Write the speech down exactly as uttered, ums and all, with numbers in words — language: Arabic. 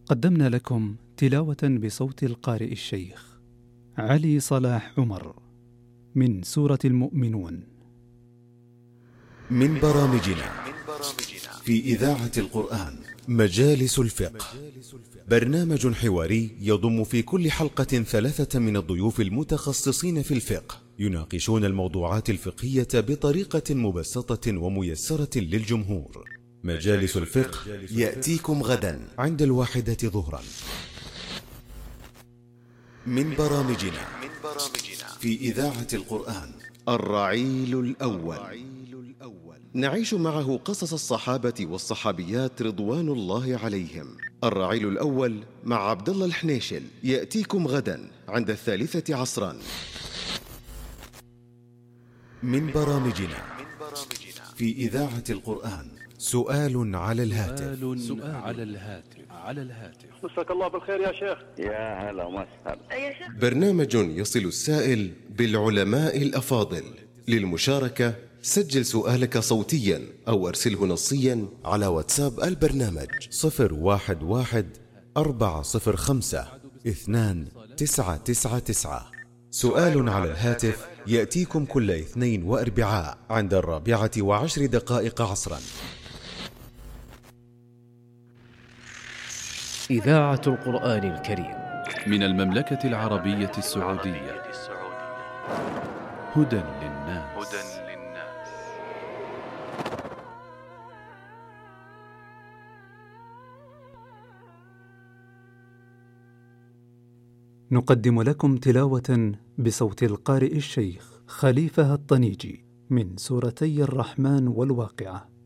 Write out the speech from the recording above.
قدمنا لكم تلاوة بصوت القارئ الشيخ علي صلاح عمر من سورة المؤمنون. من برامجنا في إذاعة القرآن مجالس الفقه، برنامج حواري يضم في كل حلقة ثلاثة من الضيوف المتخصصين في الفقه، يناقشون الموضوعات الفقهية بطريقة مبسطة وميسرة للجمهور. مجالس الفقه يأتيكم غدا عند الواحدة ظهرا. من برامجنا في إذاعة القرآن الرعيل الأول، نعيش معه قصص الصحابة والصحابيات رضوان الله عليهم. الرعيل الأول مع عبد الله الحنيشل يأتيكم غدا عند الثالثة عصرا. من برامجنا في إذاعة القرآن سؤال على الهاتف. سؤال على الهاتف على الهاتف مساك الله بالخير يا شيخ. يا هلا وسهلا. برنامج يصل السائل بالعلماء الأفاضل. للمشاركة سجل سؤالك صوتيا أو أرسله نصيا على واتساب البرنامج صفر واحد واحد أربعة صفر خمسة اثنان تسعة تسعة تسعة. سؤال على الهاتف يأتيكم كل اثنين وأربعاء عند الرابعة وعشر دقائق عصرا. إذاعة القرآن الكريم من المملكة العربية السعودية. هدى للناس. نقدم لكم تلاوة بصوت القارئ الشيخ خليفة الطنيجي من سورتي الرحمن والواقعة.